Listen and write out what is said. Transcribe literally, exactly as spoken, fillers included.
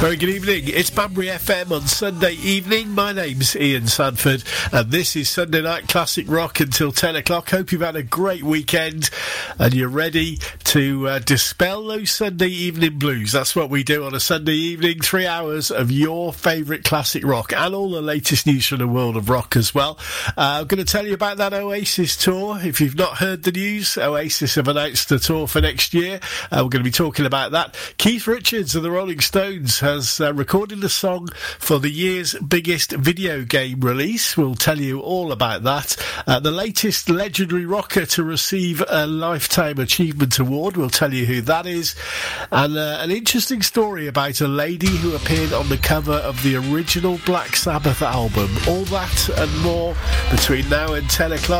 Very good evening. It's Banbury F M on Sunday evening. My name's Ian Sanford, and this is Sunday Night Classic Rock until ten o'clock. Hope you've had a great weekend and you're ready to uh, dispel those Sunday evening blues. That's what we do on a Sunday evening. Three hours of your favourite classic rock and all the latest news from the world of rock as well. Uh, I'm going to tell you about that Oasis tour. If you've not heard the news, Oasis have announced a tour for next year. Uh, we're going to be talking about that. Keith Richards of the Rolling Stones has uh, recorded a song for the year's biggest video game release. We'll tell you all about that. Uh, the latest legendary rocker to receive a Lifetime Achievement Award. We'll tell you who that is. And uh, an interesting story about a lady who appeared on the cover of the original Black Sabbath album. All that and more between now and ten o'clock.